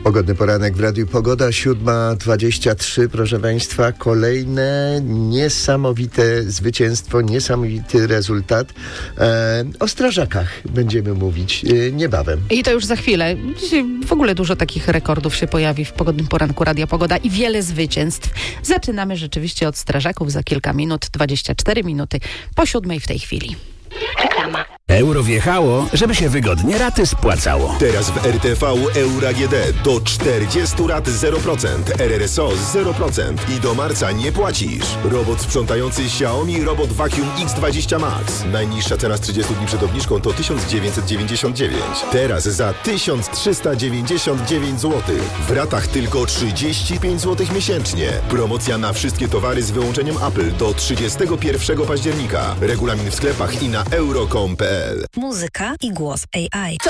Pogodny poranek w Radiu Pogoda, 7:23, proszę Państwa, kolejne niesamowite zwycięstwo, niesamowity rezultat. O strażakach będziemy mówić niebawem. I to już za chwilę. Dzisiaj w ogóle dużo takich rekordów się pojawi w Pogodnym Poranku Radia Pogoda i wiele zwycięstw. Zaczynamy rzeczywiście od strażaków za kilka minut, 24 minuty po 7 w tej chwili. Reklama. Euro wjechało, żeby się wygodnie raty spłacało. Teraz w RTV Euro AGD do 40 rat 0%, RRSO 0% i do marca nie płacisz. Robot sprzątający Xiaomi Robot Vacuum X20 Max. Najniższa cena z 30 dni przed obniżką to 1999. Teraz za 1399 zł. W ratach tylko 35 zł miesięcznie. Promocja na wszystkie towary z wyłączeniem Apple do 31 października. Regulamin w sklepach i na euro.com.pl. Muzyka i głos AI.